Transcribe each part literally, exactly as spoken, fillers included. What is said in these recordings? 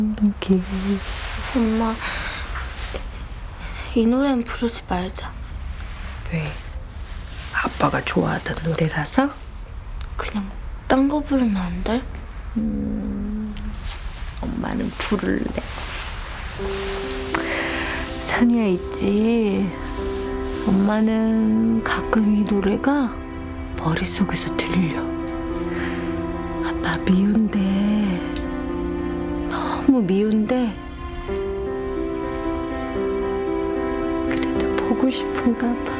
함께. 엄마, 이 노래는 부르지 말자. 왜? 아빠가 좋아하던 노래라서? 그냥 딴 거 부르면 안 돼? 음, 엄마는 부를래. 선유야 있지. 엄마는 가끔 이 노래가 머릿속에서 들려. 아빠 미운데, 너무 미운데 그래도 보고 싶은가 봐.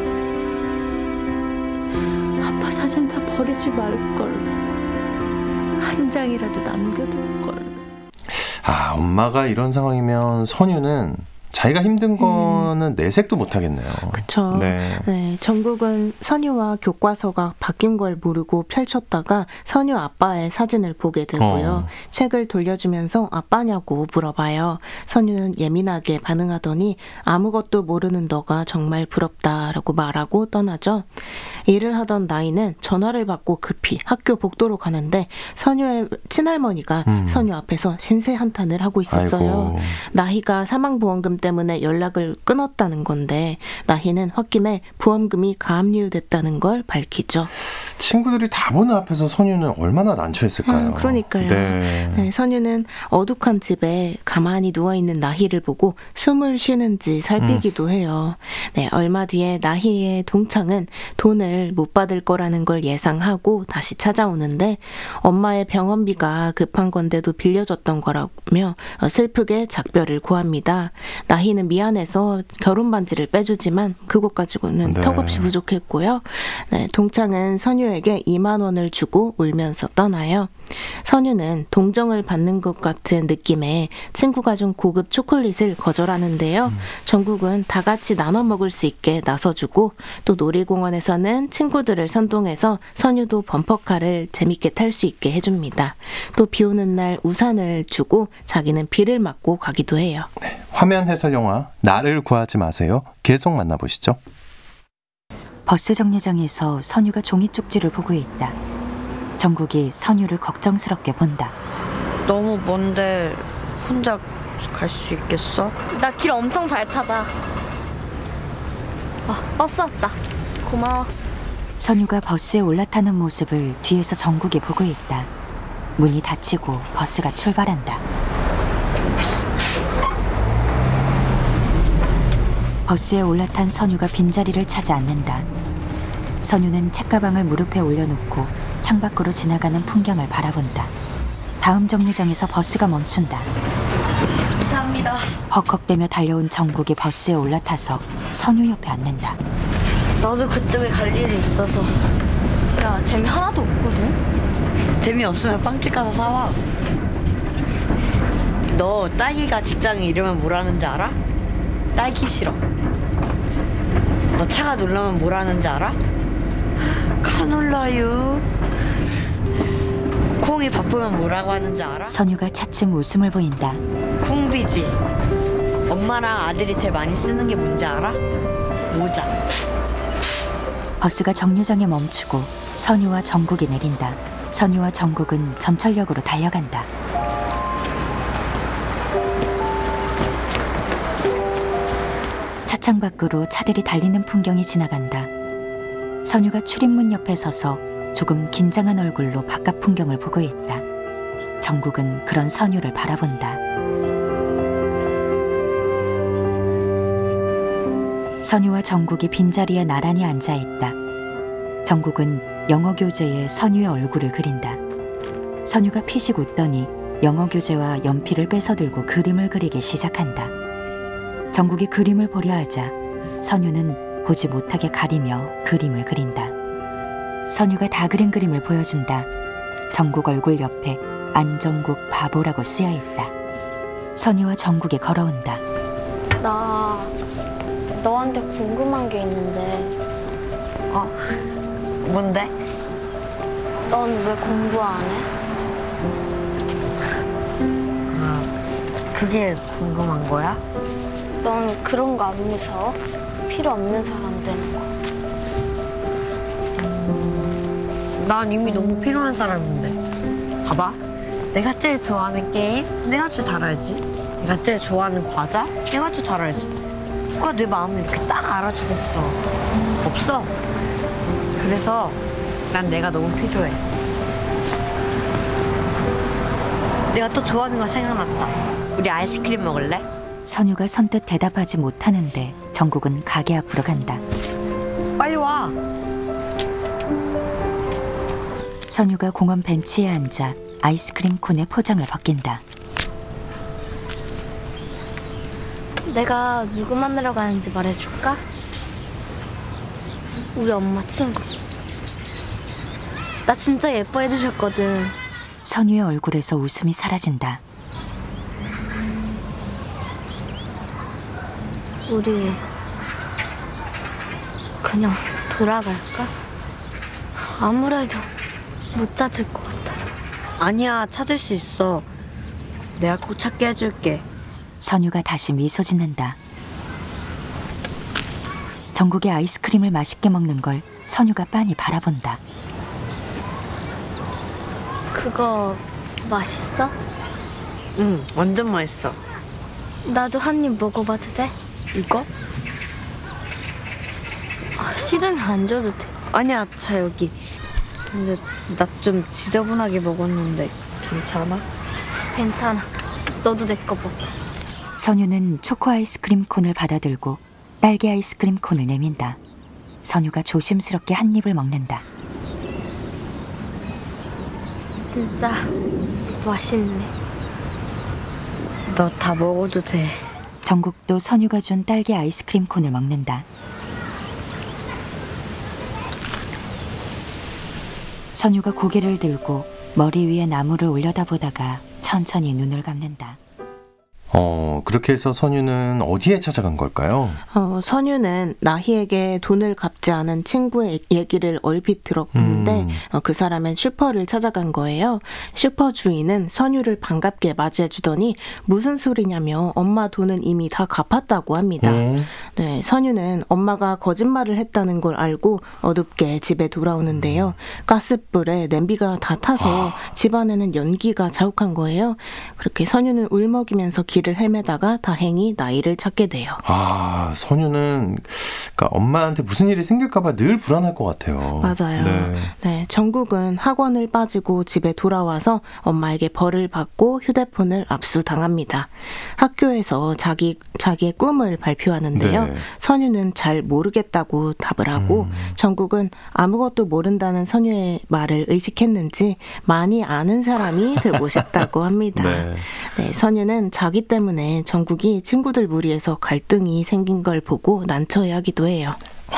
아빠 사진 다 버리지 말걸. 한 장이라도 남겨둘걸. 아, 엄마가 이런 상황이면 선유는 자기가 힘든 거는 음. 내색도 못하겠네요. 그렇죠. 네. 네, 정국은 선유와 교과서가 바뀐 걸 모르고 펼쳤다가 선유 아빠의 사진을 보게 되고요. 어. 책을 돌려주면서 아빠냐고 물어봐요. 선유는 예민하게 반응하더니 아무것도 모르는 너가 정말 부럽다라고 말하고 떠나죠. 일을 하던 나이는 전화를 받고 급히 학교 복도로 가는데 선유의 친할머니가 음. 선유 앞에서 신세 한탄을 하고 있었어요. 아이고. 나희가 사망보험금 때문에 연락을 끊었다는 건데 나희는 홧김에 보험금이 가압류됐다는 걸 밝히죠. 친구들이 다 보는 앞에서 선유는 얼마나 난처했을까요? 음, 그러니까요. 네. 네, 선유는 어둑한 집에 가만히 누워있는 나희를 보고 숨을 쉬는지 살피기도 음. 해요. 네, 얼마 뒤에 나희의 동창은 돈을 못 받을 거라는 걸 예상하고 다시 찾아오는데 엄마의 병원비가 급한 건데도 빌려줬던 거라며 슬프게 작별을 고합니다. 나희는 미안해서 결혼 반지를 빼주지만 그것 가지고는 네. 턱없이 부족했고요. 네, 동창은 선유에게 이만 원을 주고 울면서 떠나요. 선유는 동정을 받는 것 같은 느낌에 친구가 준 고급 초콜릿을 거절하는데요. 음. 정국은 다 같이 나눠 먹을 수 있게 나서주고 또 놀이공원에서는 친구들을 선동해서 선유도 범퍼카를 재밌게 탈 수 있게 해줍니다. 또 비 오는 날 우산을 주고 자기는 비를 맞고 가기도 해요. 네, 화면 해설 영화 나를 구하지 마세요. 계속 만나보시죠. 버스 정류장에서 선유가 종이 쪽지를 보고 있다. 정국이 선유를 걱정스럽게 본다. 너무 먼데 혼자 갈 수 있겠어? 나 길 엄청 잘 찾아. 아, 버스 왔다. 고마워. 선유가 버스에 올라타는 모습을 뒤에서 정국이 보고 있다. 문이 닫히고 버스가 출발한다. 버스에 올라탄 선유가 빈자리를 찾아 앉는다. 선유는 책가방을 무릎에 올려놓고 창밖으로 지나가는 풍경을 바라본다. 다음 정류장에서 버스가 멈춘다. 감사합니다. 헉헉대며 달려온 정국이 버스에 올라타서 선유 옆에 앉는다. 나도 그쪽에 갈 일이 있어서. 야, 재미 하나도 없거든? 재미없으면 빵집 가서 사와. 너 딸기가 직장에 이러면 뭐라는지 알아? 딸기 싫어. 너 차가 놀라면 뭐라는지 알아? 카놀라유. 콩이 바쁘면 뭐라고 하는지 알아? 선유가 차츰 웃음을 보인다. 콩비지. 엄마랑 아들이 제일 많이 쓰는 게 뭔지 알아? 모자. 버스가 정류장에 멈추고 선유와 정국이 내린다. 선유와 정국은 전철역으로 달려간다. 차창 밖으로 차들이 달리는 풍경이 지나간다. 선유가 출입문 옆에 서서 조금 긴장한 얼굴로 바깥 풍경을 보고 있다. 정국은 그런 선유를 바라본다. 선유와 정국이 빈자리에 나란히 앉아있다. 정국은 영어 교재에 선유의 얼굴을 그린다. 선유가 피식 웃더니 영어 교재와 연필을 뺏어들고 그림을 그리기 시작한다. 정국이 그림을 보려 하자 선유는 보지 못하게 가리며 그림을 그린다. 선유가 다 그린 그림을 보여준다. 정국 얼굴 옆에 안정국 바보라고 쓰여있다. 선유와 정국이 걸어온다. 나 너한테 궁금한 게 있는데. 어? 뭔데? 넌 왜 공부 안 해? 아, 그게 궁금한 거야? 넌 그런 거 안 무서워? 필요 없는 사람 되는 거. 난 이미 너무 필요한 사람인데. 봐봐. 내가 제일 좋아하는 게임? 내가 제일 잘 알지. 내가 제일 좋아하는 과자? 내가 제일 잘 알지. 누가 내 마음을 이렇게 딱 알아주겠어. 없어. 그래서 난 내가 너무 필요해. 내가 또 좋아하는 거 생각났다. 우리 아이스크림 먹을래? 선유가 선뜻 대답하지 못하는데 정국은 가게 앞으로 간다. 빨리 와. 선유가 공원 벤치에 앉아 아이스크림 콘의 포장을 벗긴다. 내가 누구 만나러 가는지 말해줄까? 우리 엄마 친구. 나 진짜 예뻐해 주셨거든. 선유의 얼굴에서 웃음이 사라진다. 우리 그냥 돌아갈까? 아무래도 못 찾을 것 같아서. 아니야, 찾을 수 있어. 내가 꼭 찾게 해줄게. 선유가 다시 미소 짓는다. 정국의 아이스크림을 맛있게 먹는 걸 선유가 빤히 바라본다. 그거 맛있어? 응, 완전 맛있어. 나도 한 입 먹어봐도 돼? 이거? 아, 싫으면 안 줘도 돼. 아니야, 자 여기. 근데 나 좀 지저분하게 먹었는데 괜찮아? 괜찮아. 너도 내 거 먹어. 선유는 초코 아이스크림 콘을 받아들고 딸기 아이스크림 콘을 내민다. 선유가 조심스럽게 한 입을 먹는다. 진짜 맛있네. 너 다 먹어도 돼. 정국도 선유가 준 딸기 아이스크림 콘을 먹는다. 선유가 고개를 들고 머리 위에 나무를 올려다보다가 천천히 눈을 감는다. 어, 그렇게 해서 선유는 어디에 찾아간 걸까요? 어, 선유는 나희에게 돈을 갚지 않은 친구의 얘기를 얼핏 들었는데 음. 어, 그 사람은 슈퍼를 찾아간 거예요. 슈퍼 주인은 선유를 반갑게 맞이해주더니 무슨 소리냐며 엄마 돈은 이미 다 갚았다고 합니다. 음. 네, 선유는 엄마가 거짓말을 했다는 걸 알고 어둡게 집에 돌아오는데요. 가스불에 냄비가 다 타서 집안에는 연기가 자욱한 거예요. 그렇게 선유는 울먹이면서 길을 헤매다가 다행히 나희를 찾게 돼요. 아, 선유는 그러니까 엄마한테 무슨 일이 생길까봐 늘 불안할 것 같아요. 맞아요. 네. 네, 정국은 학원을 빠지고 집에 돌아와서 엄마에게 벌을 받고 휴대폰을 압수당합니다. 학교에서 자기, 자기의 꿈을 발표하는데요. 네. 선유는 잘 모르겠다고 답을 하고 음. 정국은 아무것도 모른다는 선유의 말을 의식했는지 많이 아는 사람이 되고 싶다고 합니다. 네. 네, 선유는 자기 때문에 정국이 친구들 무리에서 갈등이 생긴 걸 보고 난처해하기도 해요.